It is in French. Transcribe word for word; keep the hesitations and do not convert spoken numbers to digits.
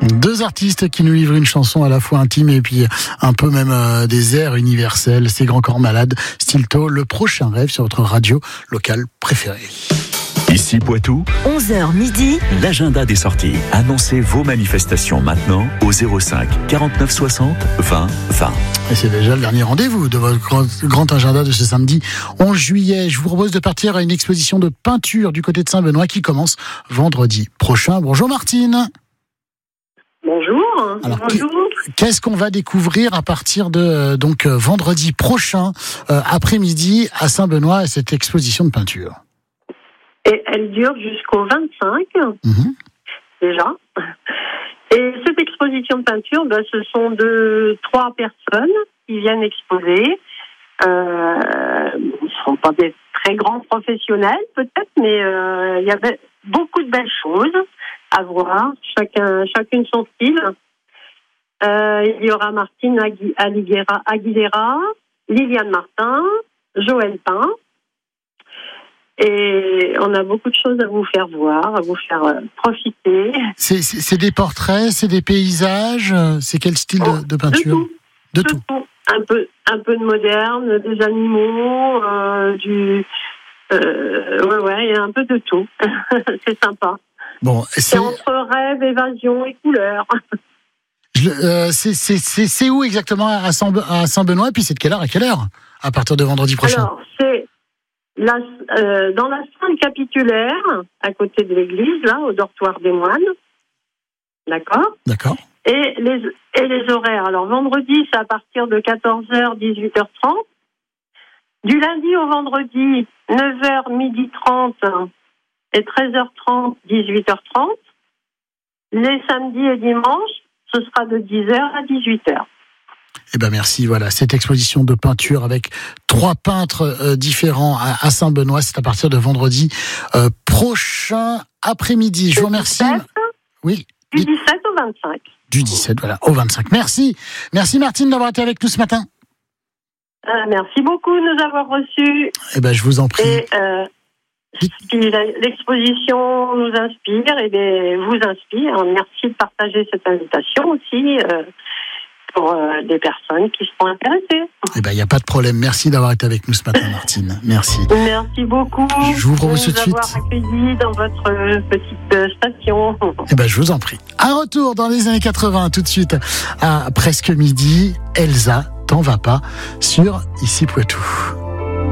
Deux artistes qui nous livrent une chanson à la fois intime et puis un peu même euh, des airs universels. C'est Grand Corps Malade, Stilto, le prochain rêve sur votre radio locale préférée. Ici Poitou, onze heures midi, l'agenda des sorties. Annoncez vos manifestations maintenant au zéro cinq quarante-neuf soixante vingt vingt. Et c'est déjà le dernier rendez-vous de votre grand, grand agenda de ce samedi onze juillet. Je vous propose de partir à une exposition de peinture du côté de Saint-Benoît qui commence vendredi prochain. Bonjour Martine. Bonjour. Alors, Bonjour. Qu'est-ce qu'on va découvrir à partir de euh, donc euh, vendredi prochain euh, après-midi à Saint-Benoît, cette exposition de peinture? Et elle dure jusqu'au vingt-cinq, Mmh. déjà. Et cette exposition de peinture, ben, ce sont deux, trois personnes qui viennent exposer. Euh, ils ne sont pas des très grands professionnels, peut-être, mais euh, il y avait beaucoup de belles choses à voir, chacun, chacune son style. Euh, il y aura Martine Agui- Aguilera, Aguilera, Liliane Martin, Joël Pain. Et on a beaucoup de choses à vous faire voir, à vous faire euh, profiter. C'est, c'est, c'est des portraits, c'est des paysages, c'est quel style de, de peinture? De tout. De tout. tout. Un peu, un peu de moderne, des animaux, euh, du, euh, ouais, ouais, il y a un peu de tout. C'est sympa. Bon, c'est, C'est entre rêve, évasion et couleur. je, euh, c'est, c'est, c'est, c'est où exactement à, Saint, à Saint-Benoît? Et puis c'est de quelle heure à quelle heure? À partir de vendredi prochain. Alors, c'est la, euh, dans la salle capitulaire, à côté de l'église, là, au dortoir des moines. D'accord? D'accord. Et les, et les horaires. Alors, vendredi, c'est à partir de quatorze heures, dix-huit heures trente. Du lundi au vendredi, neuf heures, midi trente et treize heures trente, dix-huit heures trente. Les samedis et dimanches, ce sera de dix heures à dix-huit heures. Eh ben merci. Voilà, cette exposition de peinture avec trois peintres euh, différents à, à Saint-Benoît, c'est à partir de vendredi euh, prochain après-midi. Je vous remercie. dix-sept, Oui. Du dix-sept au vingt-cinq. Du dix-sept, voilà, au vingt-cinc. Merci. Merci Martine d'avoir été avec nous ce matin. Euh, merci beaucoup de nous avoir reçus. Eh ben je vous en prie. Et euh, si la- l'exposition nous inspire et bien, vous inspire, merci de partager cette invitation aussi euh, pour euh, des personnes qui seront intéressées. Eh ben il n'y a pas de problème. Merci d'avoir été avec nous ce matin, Martine. Merci. Merci beaucoup Je vous propose tout de de nous avoir suite. accueillis dans votre euh, petite euh, station. Eh ben je vous en prie. Un retour dans les années quatre-vingts, tout de suite à presque midi. Elsa, t'en vas pas sur Ici Poitou.